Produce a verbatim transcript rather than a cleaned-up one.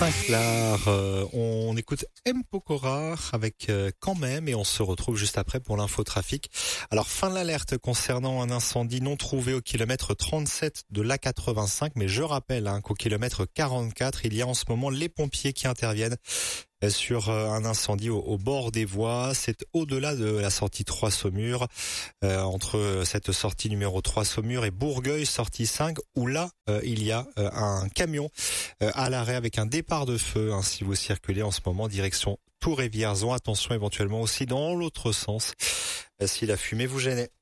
Saint-Clar, euh, on écoute M. Pokora avec euh, Quand même et on se retrouve juste après pour l'infotrafic. Alors fin de l'alerte concernant un incendie non trouvé au kilomètre trente-sept de l'A quatre-vingt-cinq, mais je rappelle hein, qu'au kilomètre quarante-quatre, il y a en ce moment les pompiers qui interviennent sur un incendie au, au bord des voies. C'est au-delà de la sortie trois Saumur, euh, entre cette sortie numéro trois Saumur et Bourgueil, sortie cinq, où là, euh, il y a euh, un camion euh, à l'arrêt avec un départ de feu. Hein, si vous circulez en ce moment direction Tours et Vierzon, attention éventuellement aussi dans l'autre sens, euh, si la fumée vous gênait.